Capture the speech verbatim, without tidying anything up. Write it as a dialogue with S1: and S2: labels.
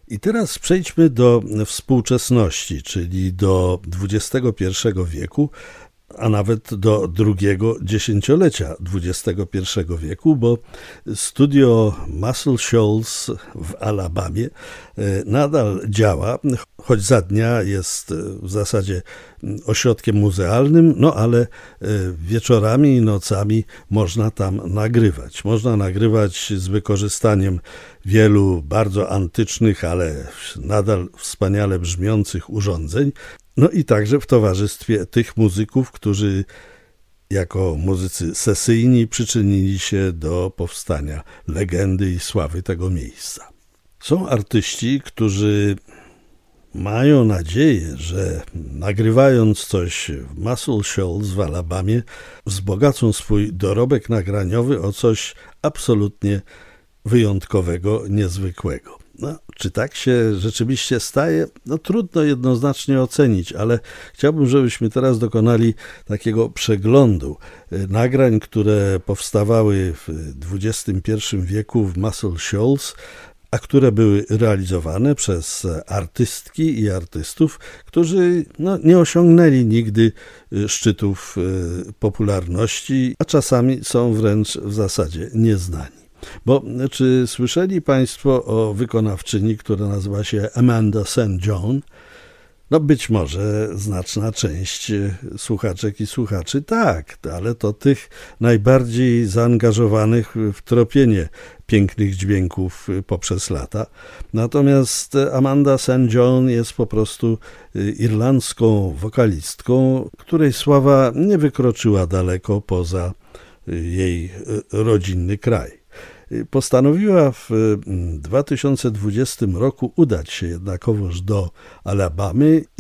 S1: I teraz przejdźmy do współczesności, czyli do dwudziestego pierwszego wieku, a nawet do drugiego dziesięciolecia dwudziestego pierwszego wieku, bo studio Muscle Shoals w Alabamie nadal działa, choć za dnia jest w zasadzie ośrodkiem muzealnym, no ale wieczorami i nocami można tam nagrywać. Można nagrywać z wykorzystaniem wielu bardzo antycznych, ale nadal wspaniale brzmiących urządzeń. No i także w towarzystwie tych muzyków, którzy jako muzycy sesyjni przyczynili się do powstania legendy i sławy tego miejsca. Są artyści, którzy mają nadzieję, że nagrywając coś w Muscle Shoals w Alabamie wzbogacą swój dorobek nagraniowy o coś absolutnie wyjątkowego, niezwykłego. No, czy tak się rzeczywiście staje? No trudno jednoznacznie ocenić, ale chciałbym, żebyśmy teraz dokonali takiego przeglądu nagrań, które powstawały w dwudziestym pierwszym wieku w Muscle Shoals, a które były realizowane przez artystki i artystów, którzy no, nie osiągnęli nigdy szczytów popularności, a czasami są wręcz w zasadzie nieznani. Bo czy słyszeli Państwo o wykonawczyni, która nazywa się Amanda Saint John? No być może znaczna część słuchaczek i słuchaczy tak, ale to tych najbardziej zaangażowanych w tropienie pięknych dźwięków poprzez lata. Natomiast Amanda Saint John jest po prostu irlandzką wokalistką, której sława nie wykroczyła daleko poza jej rodzinny kraj. Postanowiła w dwa tysiące dwudziestym roku udać się jednakowoż do Alabamy